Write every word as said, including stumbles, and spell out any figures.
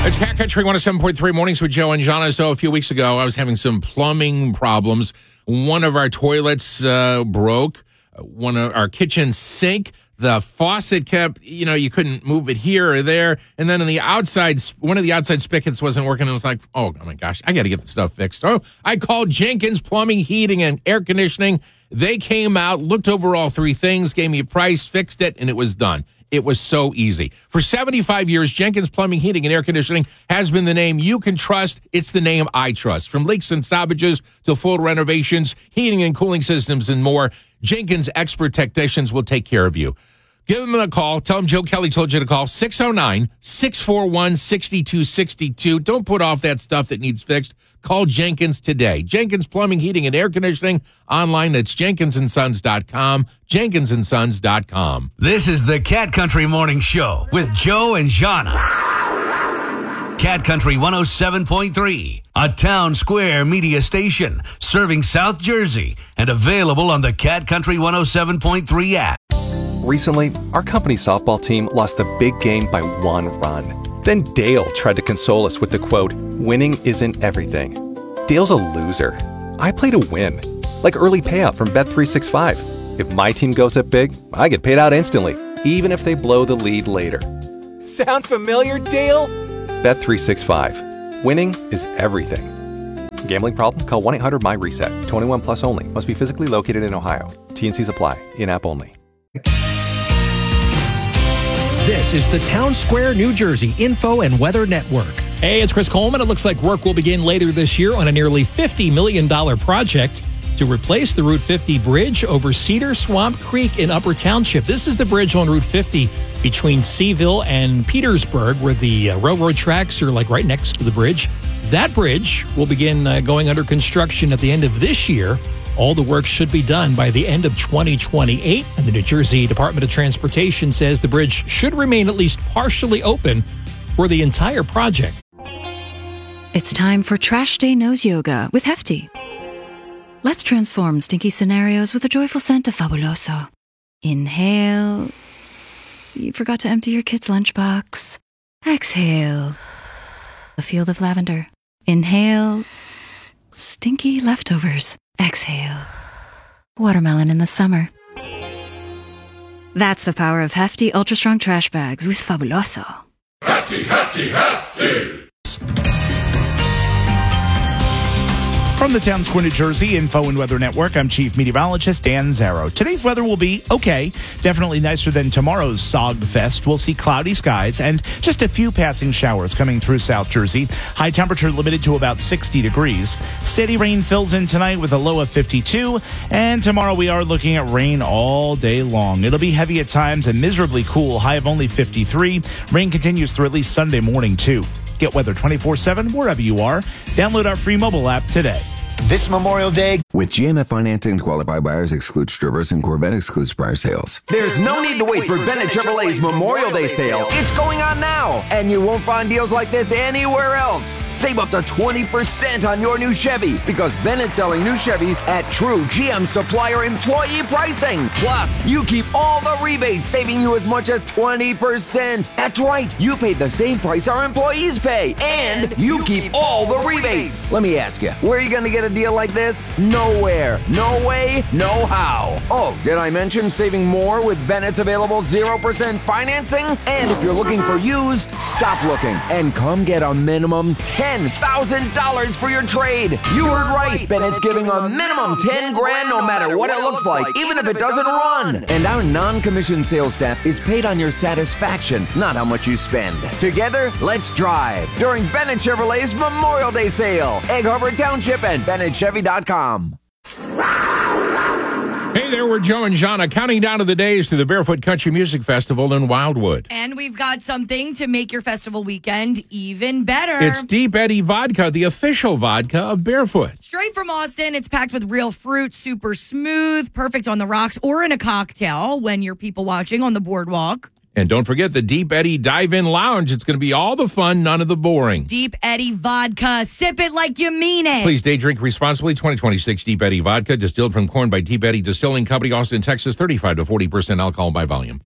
It's Cat Country one oh seven point three Mornings with Joe and Jana. So a few weeks ago, I was having some plumbing problems. One of our toilets uh, broke. One of our kitchen sink, the faucet kept, you know, you couldn't move it here or there. And then on the outside, one of the outside spigots wasn't working. I was like, oh, oh my gosh, I got to get the stuff fixed. So I called Jenkins Plumbing, Heating, and Air Conditioning. They came out, looked over all three things, gave me a price, fixed it, and it was done. It was so easy. For seventy-five years, Jenkins Plumbing, Heating, and Air Conditioning has been the name you can trust. It's the name I trust. From leaks and salvages to full renovations, heating and cooling systems, and more, Jenkins expert technicians will take care of you. Give them a call. Tell them Joe Kelly told you to call six oh nine, six four one, six two six two. Don't put off that stuff that needs fixed. Call Jenkins today. Jenkins Plumbing, Heating, and Air Conditioning. Online, it's jenkins and sons dot com. jenkins and sons dot com. This is the Cat Country Morning Show with Joe and Jana. Cat Country one oh seven point three, a Town Square media station serving South Jersey and available on the Cat Country one oh seven point three app. Recently, our company softball team lost the big game by one run. Then Dale tried to console us with the quote, "Winning isn't everything." Dale's a loser. I play to win. Like early payout from Bet three sixty-five. If my team goes up big, I get paid out instantly, even if they blow the lead later. Sound familiar, Dale? Bet three sixty-five. Winning is everything. Gambling problem? Call one eight hundred M Y reset. twenty-one plus only. Must be physically located in Ohio. T and Cs apply. In-app only. This is the Town Square, New Jersey Info and Weather Network. Hey, it's Chris Coleman. It looks like work will begin later this year on a nearly fifty million dollars project to replace the Route fifty bridge over Cedar Swamp Creek in Upper Township. This is the bridge on Route fifty between Seaville and Petersburg, where the uh, railroad tracks are like right next to the bridge. That bridge will begin uh, going under construction at the end of this year. All the work should be done by the end of twenty twenty-eight, and the New Jersey Department of Transportation says the bridge should remain at least partially open for the entire project. It's time for Trash Day Nose Yoga with Hefty. Let's transform stinky scenarios with a joyful scent of Fabuloso. Inhale. You forgot to empty your kid's lunchbox. Exhale. A field of lavender. Inhale. Stinky leftovers. Exhale. Watermelon in the summer. That's the power of Hefty Ultra Strong Trash Bags with Fabuloso. Hefty, hefty, hefty! From the Town Square, New Jersey Info and Weather Network, I'm Chief Meteorologist Dan Zarrow. Today's weather will be okay, definitely nicer than tomorrow's Sogfest. We'll see cloudy skies and just a few passing showers coming through South Jersey. High temperature limited to about sixty degrees. Steady rain fills in tonight with a low of fifty-two, and tomorrow we are looking at rain all day long. It'll be heavy at times and miserably cool, high of only fifty-three. Rain continues through at least Sunday morning, too. Get weather twenty-four seven wherever you are. Download our free mobile app today. This Memorial Day, with G M F financing, qualified buyers excludes Traverse and Corvette excludes prior sales. There's no need to wait for Bennett Chevrolet's Memorial Day sale. It's going on now, and you won't find deals like this anywhere else. Save up to twenty percent on your new Chevy, because Bennett's selling new Chevys at true G M supplier employee pricing. Plus, you keep all the rebates, saving you as much as twenty percent. That's right, you pay the same price our employees pay, and you keep all the rebates. Let me ask you, where are you going to get a deal like this? Nowhere. No way, no how. Oh, did I mention saving more with Bennett's available zero percent financing? And if you're looking for used, stop looking and come get a minimum ten thousand dollars for your trade. You heard right. Bennett's giving a minimum ten grand no matter what it looks like, even if it doesn't run. And our non-commissioned sales staff is paid on your satisfaction, not how much you spend. Together, let's drive during Bennett Chevrolet's Memorial Day sale. Egg Harbor Township and Bennett Chevy dot com. Hey there, we're Joe and Jana, counting down to the days to the Barefoot Country Music Festival in Wildwood. And we've got something to make your festival weekend even better. It's Deep Eddy Vodka, the official vodka of Barefoot. Straight from Austin, it's packed with real fruit, super smooth, perfect on the rocks or in a cocktail when you're people watching on the boardwalk. And don't forget the Deep Eddy Dive-In Lounge. It's going to be all the fun, none of the boring. Deep Eddy Vodka. Sip it like you mean it. Please day drink responsibly. twenty twenty-six Deep Eddy Vodka, distilled from corn by Deep Eddy Distilling Company, Austin, Texas. thirty-five to forty percent alcohol by volume.